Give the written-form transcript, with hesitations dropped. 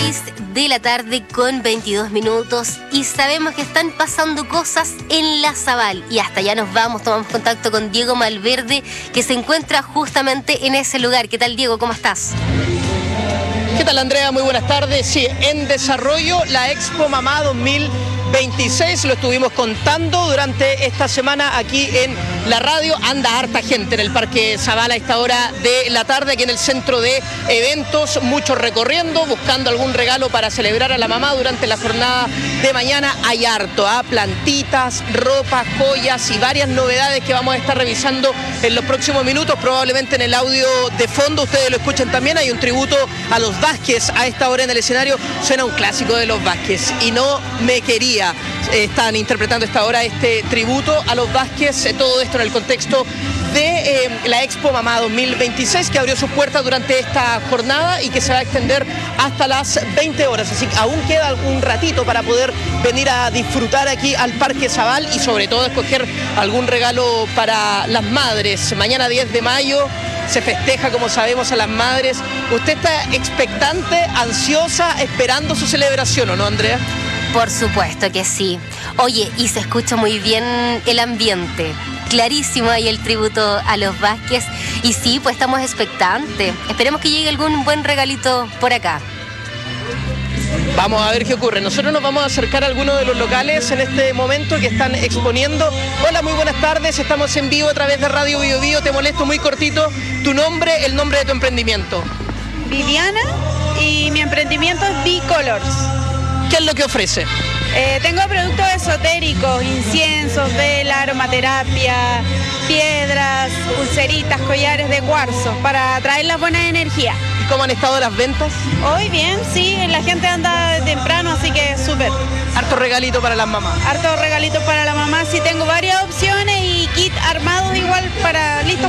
6 de la tarde con 22 minutos y sabemos que están pasando cosas en La Zabal y hasta allá nos vamos, tomamos contacto con Diego Malverde que se encuentra justamente en ese lugar. ¿Qué tal, Diego? ¿Cómo estás? ¿Qué tal, Andrea? Muy buenas tardes. Sí, en desarrollo la Expo Mamá 2026, lo estuvimos contando durante esta semana aquí en la radio. Anda harta gente en el Parque Zabal a esta hora de la tarde, aquí en el centro de eventos, muchos recorriendo, buscando algún regalo para celebrar a la mamá durante la jornada de mañana. Hay harto, plantitas, ropa, joyas y varias novedades que vamos a estar revisando en los próximos minutos, probablemente en el audio de fondo, ustedes lo escuchan también. Hay un tributo a los Vázquez a esta hora en el escenario, suena un clásico de los Vázquez y no me quería. Están interpretando esta hora este tributo a los Vázquez, todo esto en el contexto de la Expo Mamá 2026 que abrió sus puertas durante esta jornada y que se va a extender hasta las 20 horas, así que aún queda un ratito para poder venir a disfrutar aquí al Parque Zabal y sobre todo escoger algún regalo para las madres. Mañana 10 de mayo se festeja, como sabemos, a las madres. ¿Usted está expectante, ansiosa, esperando su celebración o no, Andrea? Por supuesto que sí. Oye, y se escucha muy bien el ambiente. Clarísimo ahí el tributo a los Vázquez. Y sí, pues estamos expectantes. Esperemos que llegue algún buen regalito por acá. Vamos a ver qué ocurre. Nosotros nos vamos a acercar a algunos de los locales en este momento que están exponiendo. Hola, muy buenas tardes. Estamos en vivo a través de Radio Bio Bio. Te molesto muy cortito. Tu nombre, el nombre de tu emprendimiento. Viviana, y mi emprendimiento es B-Colors. ¿Qué es lo que ofrece? Tengo productos esotéricos, inciensos, vela, aromaterapia, piedras, pulseritas, collares de cuarzo para atraer las buenas energías. ¿Y cómo han estado las ventas? Hoy bien, sí, la gente anda temprano, así que súper. Harto regalito para las mamás. Harto regalitos para la mamá, sí tengo varias opciones